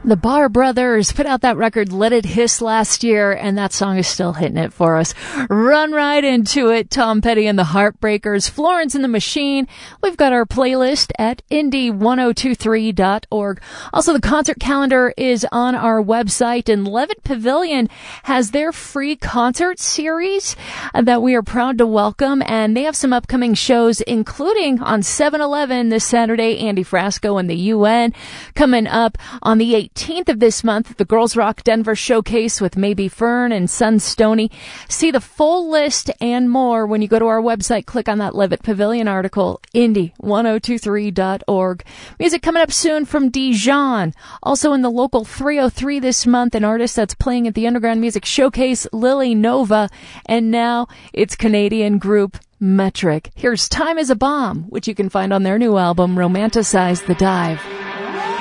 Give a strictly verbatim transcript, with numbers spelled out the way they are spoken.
The Barr Brothers put out that record Let It Hiss last year, and that song is still hitting it for us. Run right into it. Tom Petty and the Heartbreakers, Florence and the Machine. We've got our playlist at indie ten twenty-three dot org. Also, the concert calendar is on our website, and Levitt Pavilion has their free concert series that we are proud to welcome, and they have some upcoming shows, including on seven eleven this Saturday, Andy Frasco and the U N. Coming up on the eighteenth of this month, the Girls Rock Denver Showcase with Maybe Fern and Sun Stoney. See the full list and more when you go to our website. Click on that Levitt Pavilion article, indie ten twenty-three dot org. Music coming up soon from Dijon. Also in the local three oh three this month, an artist that's playing at the Underground Music Showcase, Lily Nova. And now it's Canadian group Metric. Here's Time is a Bomb, which you can find on their new album, Romanticize the Dive.